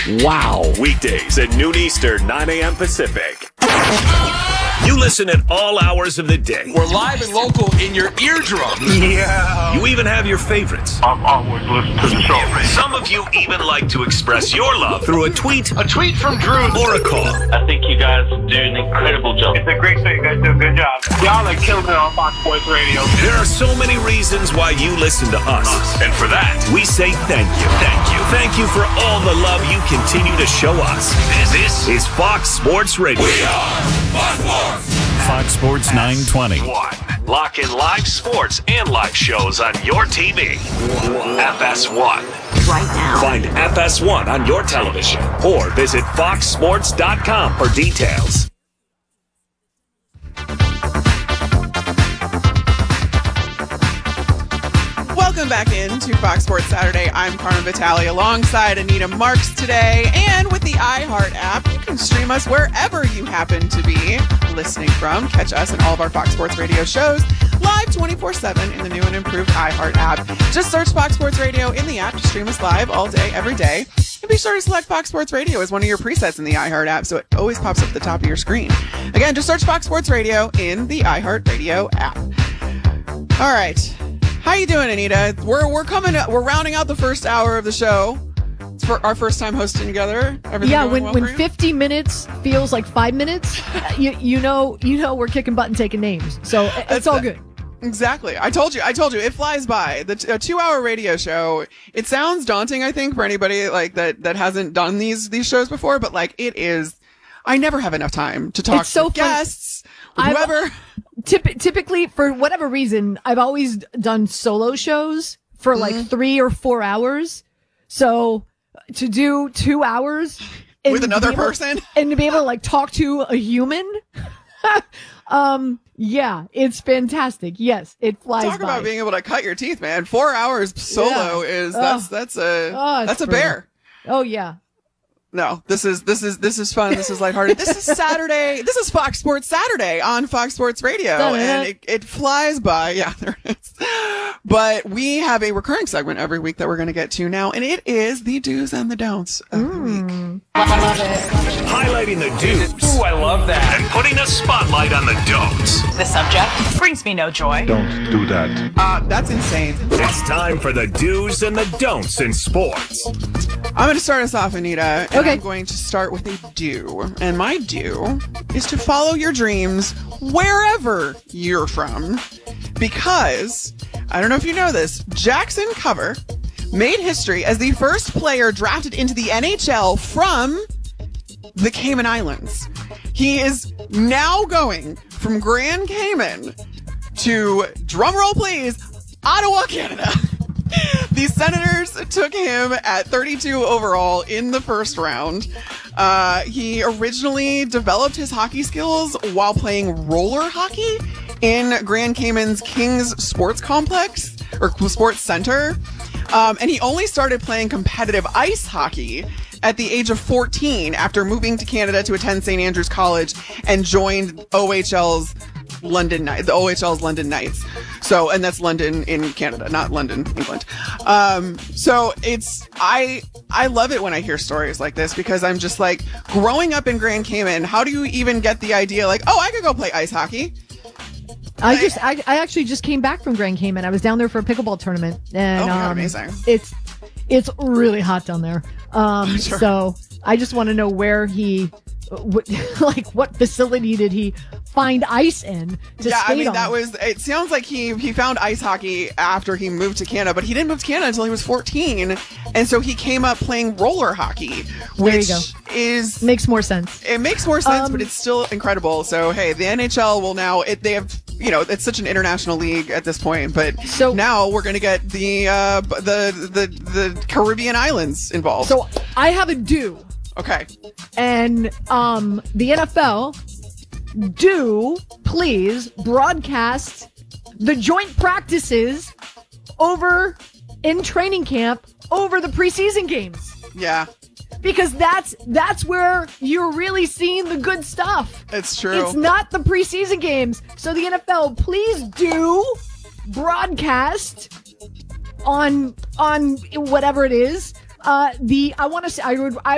Wow. Weekdays at noon Eastern, 9 a.m. Pacific. You listen at all hours of the day. We're live and local in your eardrum. Yeah. You even have your favorites. I've always listened to the show. Some of you even like to express your love through a tweet. A tweet from Drew. Or a call. I think you guys do an incredible job. It's a great show. You guys do a good job. Y'all are killing it on Fox Sports Radio. There are so many reasons why you listen to us. And for that, we say thank you. Thank you. Thank you for all the love you continue to show us. This is Fox Sports Radio. We are Fox Sports. Fox Sports 920. Lock in live sports and live shows on your TV. FS1. Right now. Find FS1 on your television or visit foxsports.com for details. Welcome back into Fox Sports Saturday. I'm Carmen Vitale alongside Anita Marks today. And with the iHeart app, you can stream us wherever you happen to be listening from. Catch us and all of our Fox Sports Radio shows live 24/7 in the new and improved iHeart app. Just search Fox Sports Radio in the app to stream us live all day, every day. And be sure to select Fox Sports Radio as one of your presets in the iHeart app so it always pops up at the top of your screen. Again, just search Fox Sports Radio in the iHeart Radio app. All right. How you doing, Anita? We're rounding out the first hour of the show. It's for our first time hosting together. Everything going well when for you? 50 minutes feels like 5 minutes, you know we're kicking butt and taking names. So it's all good. Exactly. I told you, it flies by. The 2-hour radio show, it sounds daunting, I think, for anybody like that hasn't done these shows before, but like it is, I never have enough time to talk to guests, whoever. Typically, for whatever reason, I've always done solo shows for like 3 or 4 hours. So to do 2 hours with another person and to be able to like talk to a human, yeah, it's fantastic. Yes, it flies by. Talk about being able to cut your teeth, man. 4 hours solo is that's a bear. Oh yeah. No, this is fun. This is lighthearted. This is Saturday. This is Fox Sports Saturday on Fox Sports Radio, and it flies by. Yeah, there it is. But we have a recurring segment every week that we're going to get to now, and it is the do's and the don'ts of the week. I love it. Highlighting the do's. Ooh, I love that. And putting a spotlight on the don'ts. The subject brings me no joy. Don't do that. That's insane. It's time for the do's and the don'ts in sports. I'm going to start us off, Anita. Okay. I'm going to start with a do. And my do is to follow your dreams wherever you're from. Because, I don't know if you know this, Jackson Cover made history as the first player drafted into the NHL from the Cayman Islands. He is now going from Grand Cayman to, drumroll please, Ottawa, Canada. The Senators took him at 32 overall in the first round. He originally developed his hockey skills while playing roller hockey in Grand Cayman's Kings Sports Complex or Sports Center. And he only started playing competitive ice hockey at the age of 14 after moving to Canada to attend St. Andrews College and joined the OHL's London Knights. So, and that's London in Canada, not London, England. So I love it when I hear stories like this because I'm just like, growing up in Grand Cayman, how do you even get the idea like, oh, I could go play ice hockey? I actually just came back from Grand Cayman. I was down there for a pickleball tournament, and amazing. It's really hot down there. Sure. So I just want to know where he, what facility did he find ice in to skate on? It sounds like he found ice hockey after he moved to Canada, but he didn't move to Canada until he was 14. And so he came up playing roller hockey, which makes more sense. It makes more sense, but it's still incredible. So, hey, the NHL will now, they have, it's such an international league at this point, but so now we're going to get the Caribbean islands involved. So I have a do. Okay. And the NFL, do please broadcast the joint practices over in training camp over the preseason games. Yeah. Because that's where you're really seeing the good stuff. It's true. It's not the preseason games. So the NFL, please do broadcast on whatever it is. I